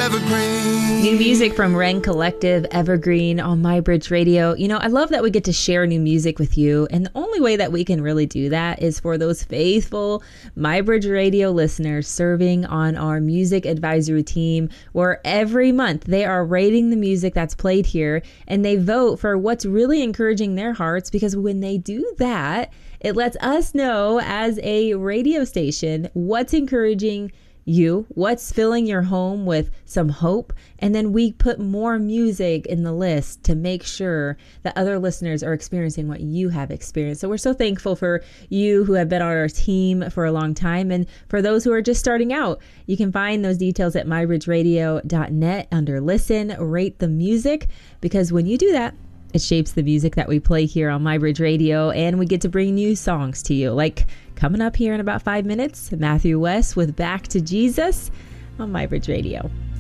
evergreen. New music from Ren Collective, Evergreen on MyBridge Radio. You know, I love that we get to share new music with you. And the only way that we can really do that is for those faithful MyBridge Radio listeners serving on our music advisory team, where every month they are rating the music that's played here and they vote for what's really encouraging their hearts, because when they do that, it lets us know as a radio station what's encouraging you, what's filling your home with some hope, and then we put more music in the list to make sure that other listeners are experiencing what you have experienced. So we're so thankful for you who have been on our team for a long time, and for those who are just starting out. You can find those details at mybridgeradio.net under listen, rate the music, because when you do that, it shapes the music that we play here on MyBridge Radio, and we get to bring new songs to you. Like coming up here in about 5 minutes, Matthew West with Back to Jesus on MyBridge Radio.